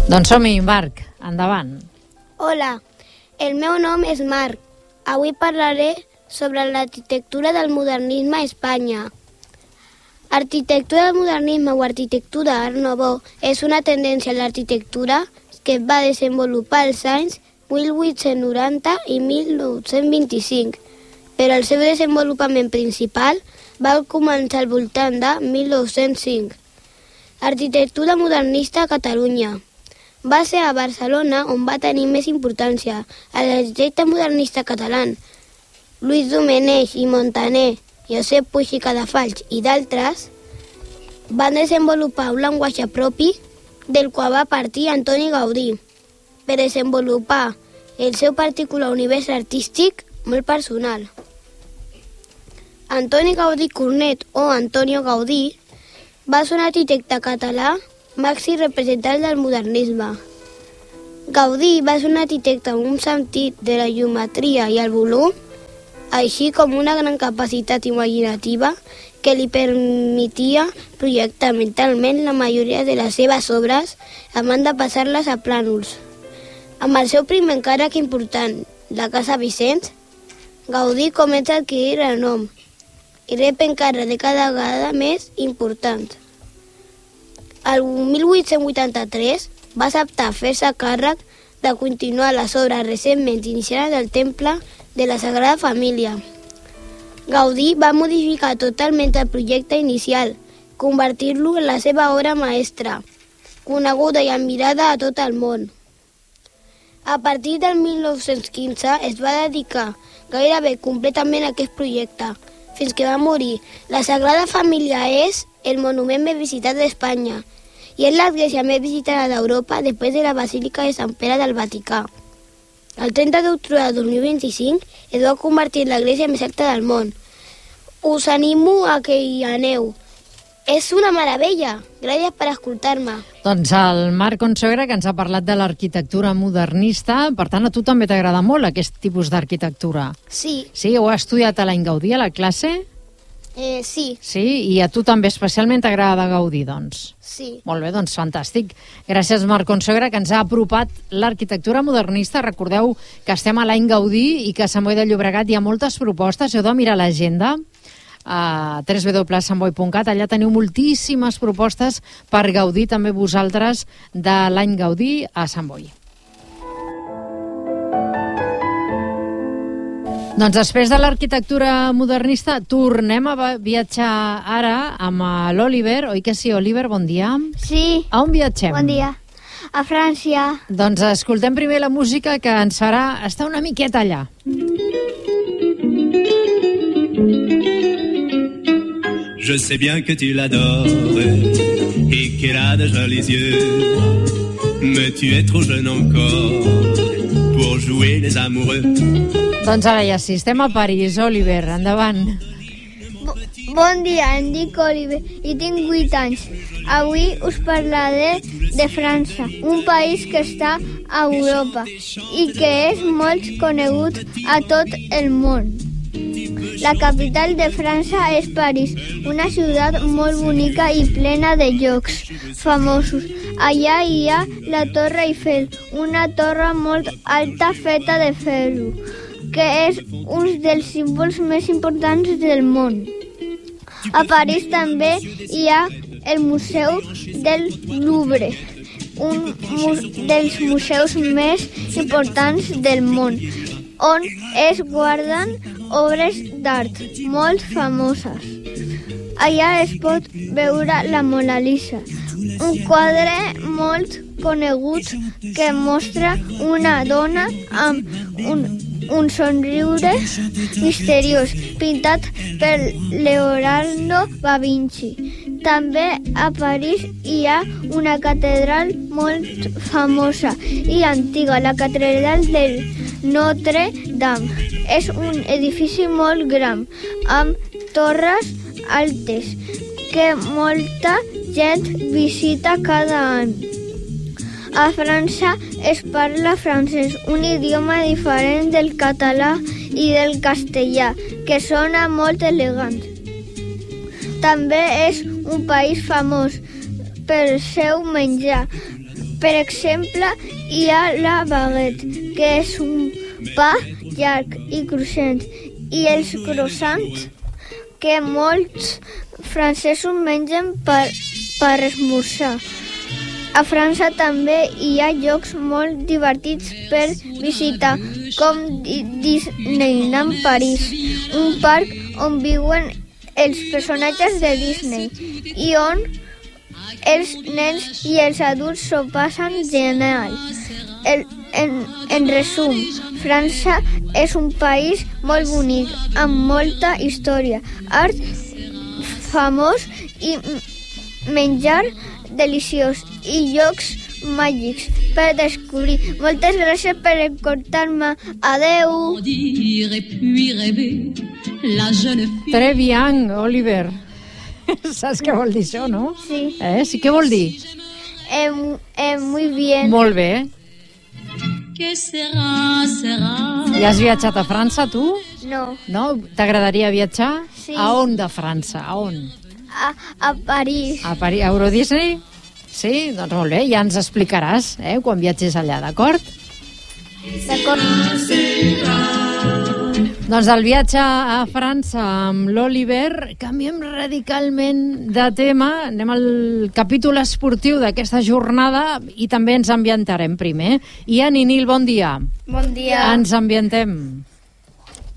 Doncs som-hi, Marc, endavant. Hola, el meu nom és Marc. Avui parlaré sobre l'arquitectura del modernisme a Espanya. Arquitectura del modernisme o arquitectura Art Nouveau és una tendència a l'arquitectura que es va desenvolupar als anys 1890 i 1925, però el seu desenvolupament principal va començar al voltant de 1905. Arquitectura modernista a Catalunya. Va ser a Barcelona on va tenir més importància. L'arquitecte modernista català Lluís Domenech i Montaner, Josep Puig i Cadafalch i d'altres van desenvolupar un llenguatge propi del qual va partir Antoni Gaudí per desenvolupar el seu particular univers artístic molt personal. Antoni Gaudí Cornet o Antonio Gaudí va ser un arquitecte català màxim representant del modernisme. Gaudí va ser un arquitecte amb un sentit de la geometria i el volum, així com una gran capacitat imaginativa que li permetia projectar mentalment la majoria de les seves obres abans de passar-les a plànols. Amb el seu primer encàrrec important, la Casa Vicens, Gaudí comença a adquirir renom i rep encàrrecs de cada vegada més importants. El 1883 va acceptar fer-se càrrec de continuar les obres recentment iniciades del Temple de la Sagrada Família. Gaudí va modificar totalment el projecte inicial, convertir-lo en la seva obra maestra, coneguda i admirada a tot el món. A partir del 1915 es va dedicar gairebé completament a aquest projecte, fins que va morir. La Sagrada Família és el monument més visitat d'Espanya i és l'església més visitada d'Europa després de la Basílica de Sant Pere del Vaticà. El 30 d'octubre de 2025 es va convertir en l'església més alta del món. Us animo a que hi aneu. És una meravella. Gràcies per escoltar-me. Doncs el Marc Consuegra, que ens ha parlat de l'arquitectura modernista. Per tant, a tu també t'agrada molt aquest tipus d'arquitectura. Sí. Sí? Ho has estudiat a l'any Gaudí, a la classe? Sí. Sí? I a tu també especialment t'agrada Gaudí, doncs? Sí. Molt bé, doncs fantàstic. Gràcies, Marc Consuegra, que ens ha apropat l'arquitectura modernista. Recordeu que estem a l'any Gaudí i que a Sant Boi de Llobregat hi ha moltes propostes. Heu de mirar l'agenda a www.santboi.cat. Allà teniu moltíssimes propostes per gaudir també vosaltres de l'any Gaudí a Sant Boi. Doncs després de l'arquitectura modernista tornem a viatjar ara amb l'Oliver, oi que sí, Oliver? Bon dia. Sí. A on viatgem? Bon dia. A França. Doncs escoltem primer la música que ens farà estar una miqueta allà. Je sais bien que tu l'adores et qu'elle a de jolis yeux, mais tu es trop jeune encore pour jouer les amoureux. Doncs ara ja sí, estem a París. Oliver, endavant. Bon dia, em dic Oliver i tinc 8 anys. Avui us parlaré de França, un país que està a Europa i que és molt conegut a tot el món. La capital de França és París, una ciutat molt bonica i plena de llocs famosos. Allà hi ha la Torre Eiffel, una torre molt alta feta de ferro, que és un dels símbols més importants del món. A París també hi ha el Museu del Louvre, un dels museus més importants del món, on es guarden obres d'art molt famoses. Allà es pot veure la Mona Lisa, un quadre molt conegut que mostra una dona amb un somriure misteriós pintat per Leonardo da Vinci. També a París hi ha una catedral molt famosa i antiga, la catedral de Notre Dame. És un edifici molt gran, amb torres altes, que molta gent visita cada any. A França es parla francès, un idioma diferent del català i del castellà, que sona molt elegant. També és un país famós pel seu menjar. Per exemple, hi ha la baguette, que és un pa llarg i cruixent, i els croissants, que molts francesos mengen per esmorzar. A França també hi ha llocs molt divertits per visitar, com Disneyland París, un parc on viuen els personatges de Disney i on els nens i els adults s'ho passen genial. En resum, França és un país molt bonic, amb molta història, art famós i menjar deliciós i llocs màgics per descobrir. Moltes gràcies per escoltar-me. Adeu! Très bien, Oliver. Saps què vol dir això, no? Sí. Sí, què vol dir? Muy bien. Molt bé. Ja has viatjat a França, tu? No, No? T'agradaria viatjar? Sí. A on de França? A on? a París. A París, a Euro Disney? Sí? Doncs molt bé, ja ens explicaràs, quan viatges allà, d'acord? D'acord. Doncs del viatge a França amb l'Oliver canviem radicalment de tema, anem al capítol esportiu d'aquesta jornada i també ens ambientarem primer. I Ninil, bon dia. Bon dia. Ens ambientem.